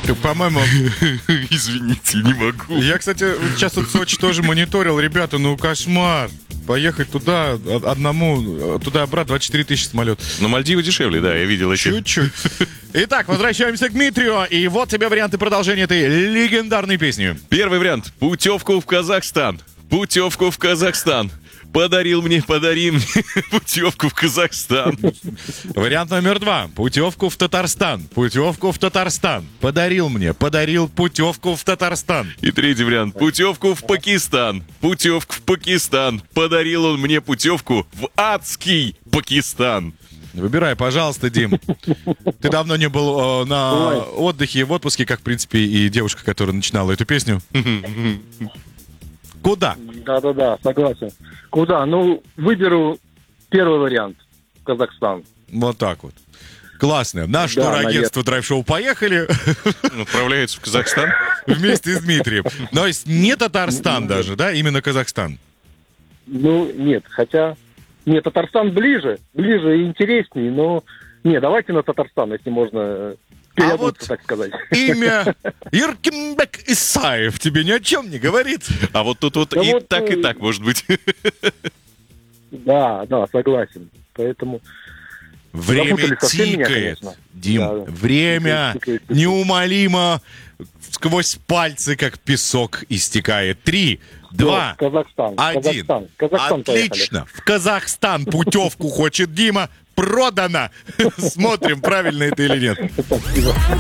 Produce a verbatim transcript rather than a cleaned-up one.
По-моему... Извините, не могу. Я, кстати, сейчас вот Сочи тоже мониторил. Ребята, ну кошмар. Поехать туда одному, туда-обратно двадцать четыре тысячи самолет. Но Мальдивы дешевле, да, я видел эти. Чуть-чуть. Итак, возвращаемся к Дмитрию. И вот тебе варианты продолжения этой легендарной песни. Первый вариант. Путевку в Казахстан. Путевку в Казахстан. Подарил мне, подари мне путевку в Казахстан. Вариант номер два. Путевку в Татарстан. Путевку в Татарстан. Подарил мне, подарил путевку в Татарстан. И третий вариант. Путевку в Пакистан. Путевку в Пакистан. Подарил он мне путевку в адский Пакистан. Выбирай, пожалуйста, Дим. Ты давно не был э, на отдыхе, в отпуске, как, в принципе, и девушка, которая начинала эту песню. Куда? Да-да-да, согласен. Куда? Ну, выберу первый вариант. Казахстан. Вот так вот. Классно. Наше Да, турагентство Drive Show поехали. Отправляется в Казахстан. Вместе с Дмитрием. То есть не Татарстан даже, да? Именно Казахстан. Ну, нет, хотя... Нет, Татарстан ближе. Ближе и интереснее, но... Не, давайте на Татарстан, если можно... А вот так сказать. имя Иркинбек Исаев тебе ни о чем не говорит. А вот тут вот Да и вот, так, и э, так может быть. Да, да, согласен. Поэтому... Время Запутали совсем меня, тикает, конечно. Дим. Да. Время Тикает, тикает. неумолимо сквозь пальцы, как песок, истекает. Три, два, Казахстан. один. Казахстан. Казахстан, Отлично. В Казахстан путевку хочет Дима. Продано. Смотрим, правильно это или нет. поехали. Спасибо.